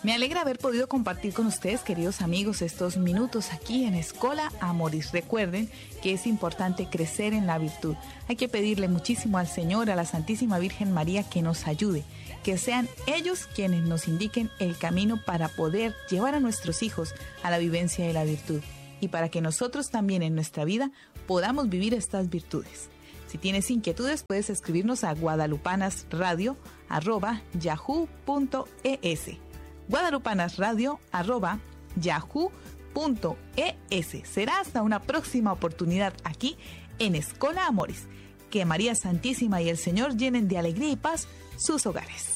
Me alegra haber podido compartir con ustedes, queridos amigos, estos minutos aquí en Escola Amoris. Recuerden que es importante crecer en la virtud. Hay que pedirle muchísimo al Señor, a la Santísima Virgen María, que nos ayude, que sean ellos quienes nos indiquen el camino para poder llevar a nuestros hijos a la vivencia de la virtud y para que nosotros también en nuestra vida podamos vivir estas virtudes. Si tienes inquietudes, puedes escribirnos a guadalupanasradio@yahoo.es. guadalupanasradio@yahoo.es. Será hasta una próxima oportunidad aquí en Escola Amoris. Que María Santísima y el Señor llenen de alegría y paz sus hogares.